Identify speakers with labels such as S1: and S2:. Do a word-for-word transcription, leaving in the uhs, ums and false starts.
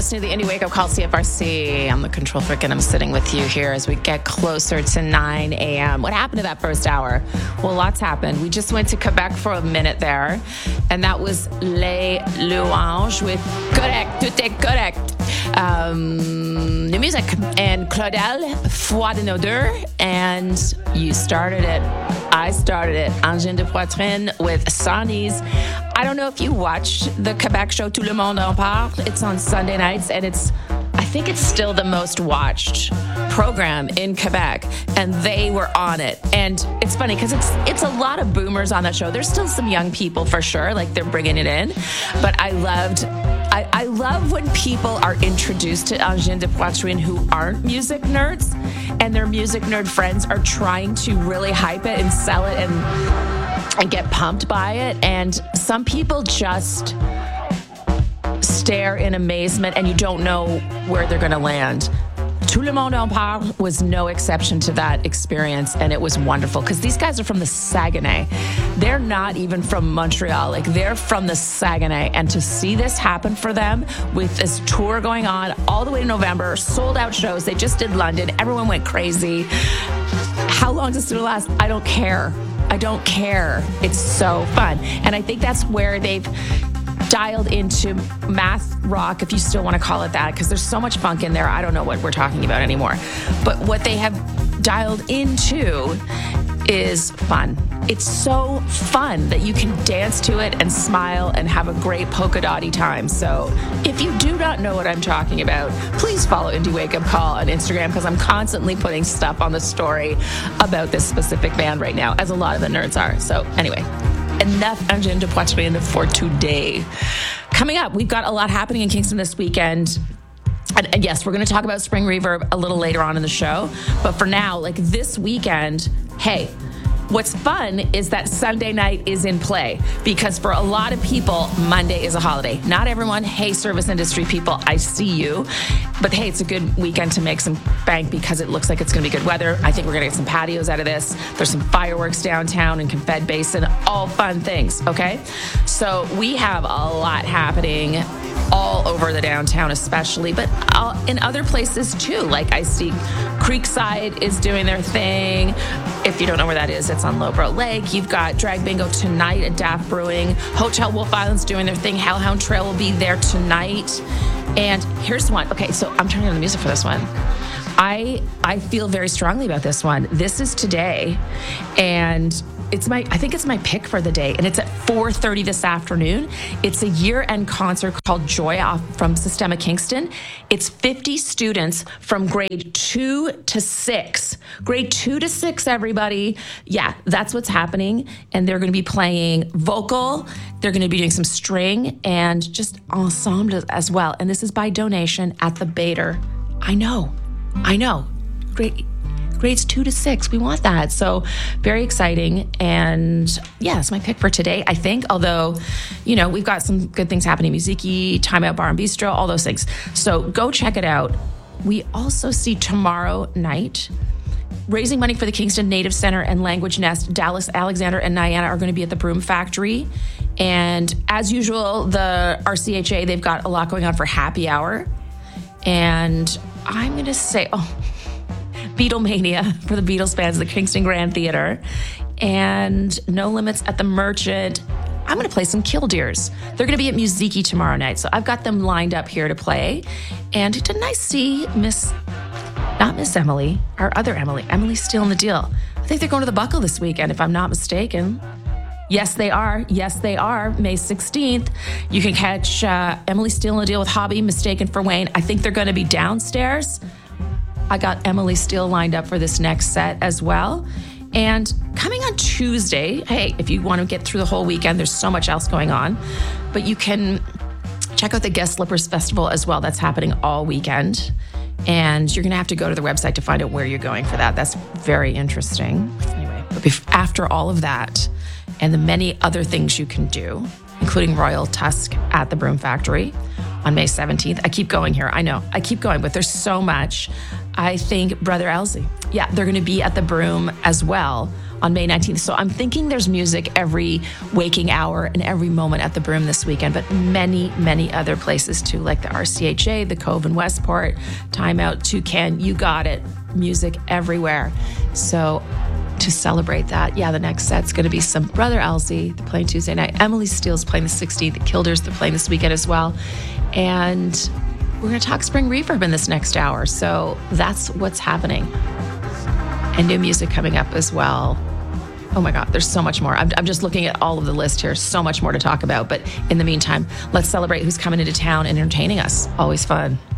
S1: listening to the Indie Wake Up Call C F R C. I'm the control freak, and I'm sitting with you here as we get closer to nine a.m. What happened to that first hour? Well, lots happened. We just went to Quebec for a minute there, and that was Les Louanges with Correct, Tout est correct. Um, new music. And Claudel, Foi de nos deux, and you started it. I started it. Angine de Poitrine with Sonny's. I don't know if you watched the Quebec show Tout le monde en parle. It's on Sunday nights, and it's, I think it's still the most watched program in Quebec, and they were on it. And it's funny because it's it's a lot of boomers on that show. There's still some young people for sure, like they're bringing it in. But I loved, I, I love when people are introduced to Angine de Poitrine who aren't music nerds, and their music nerd friends are trying to really hype it and sell it and and get pumped by it. And some people just stare in amazement, and you don't know where they're going to land. Tout le monde en parle was no exception to that experience, and it was wonderful because these guys are from the Saguenay. They're not even from Montreal. Like, they're from the Saguenay, and to see this happen for them with this tour going on all the way to November, sold out shows. They just did London. Everyone went crazy. How long does it last? I don't care. I don't care. It's so fun. And I think that's where they've dialed into math rock, if you still want to call it that, because there's so much funk in there. I don't know what we're talking about anymore. But what they have dialed into is fun. It's so fun that you can dance to it and smile and have a great polka dotty time. So if you do not know what I'm talking about, please follow Indie Wake Up Call on Instagram, because I'm constantly putting stuff on the story about this specific band right now, as a lot of the nerds are. So anyway, enough Angine de Poitrine for today. Coming up, we've got a lot happening in Kingston this weekend. And, and yes, we're going to talk about Spring Reverb a little later on in the show. But for now, like this weekend, hey, what's fun is that Sunday night is in play, because for a lot of people, Monday is a holiday. Not everyone. Hey, service industry people, I see you. But hey, it's a good weekend to make some bank because it looks like it's going to be good weather. I think we're going to get some patios out of this. There's some fireworks downtown in Confed Basin, all fun things, okay? So we have a lot happening all over the downtown especially, but in other places too. Like I see Creekside is doing their thing. If you don't know where that is, it's on Lowbrow Lake. You've got Drag Bingo tonight at Daft Brewing. Hotel Wolf Island's doing their thing. Hellhound Trail will be there tonight. And here's one. Okay, so I'm turning on the music for this one. I I feel very strongly about this one. This is today, and it's my I think it's my pick for the day, and it's at four thirty this afternoon. It's a year-end concert called Joy off from Systema Kingston. It's fifty students from grade two to six. Grade two to six, everybody. Yeah, that's what's happening. And they're going to be playing vocal. They're going to be doing some string and just ensemble as well. And this is by donation at the Bader. I know. I know. Great. Grades two to six. We want that. So very exciting. And yeah, it's my pick for today, I think. Although, you know, we've got some good things happening. Musiki, Time Out Bar and Bistro, all those things. So go check it out. We also see tomorrow night, raising money for the Kingston Native Center and Language Nest. Dallas, Alexander, and Niana are going to be at the Broom Factory. And as usual, the R C H A, they've got a lot going on for happy hour. And I'm going to say, oh, Beatlemania for the Beatles fans at the Kingston Grand Theater, and No Limits at the Merchant. I'm going to play some Killdeers. They're going to be at Musiki tomorrow night, so I've got them lined up here to play. And didn't I see Miss, not Miss Emily, our other Emily, Emily's still in the deal. I think they're going to the Buckle this weekend, if I'm not mistaken. Yes, they are. Yes, they are. May sixteenth. You can catch uh, Emily Steele in the deal with Hobby, Mistaken for Wayne. I think they're going to be downstairs. I got Emily Steele lined up for this next set as well. And coming on Tuesday, hey, if you want to get through the whole weekend, there's so much else going on. But you can check out the Guest Slippers Festival as well. That's happening all weekend. And you're going to have to go to the website to find out where you're going for that. That's very interesting. Anyway, but bef- after all of that and the many other things you can do, including Royal Tusk at the Broom Factory on May seventeenth. I keep going here. I know. I keep going, but there's so much. I think Brother Elsie. Yeah, they're going to be at the Broom as well on May nineteenth. So I'm thinking there's music every waking hour and every moment at the Broom this weekend, but many, many other places too, like the R C H A, the Cove in Westport, Time Out, Toucan, You Got It, music everywhere. So to celebrate that, yeah, the next set's going to be some Brother Elsie, they're playing Tuesday night. Emily Steele's playing the sixteenth. The Kilders, they're playing this weekend as well. And we're going to talk Spring Reverb in this next hour. So that's what's happening. And new music coming up as well. Oh my God, there's so much more. I'm, I'm just looking at all of the list here. So much more to talk about. But in the meantime, let's celebrate who's coming into town and entertaining us. Always fun.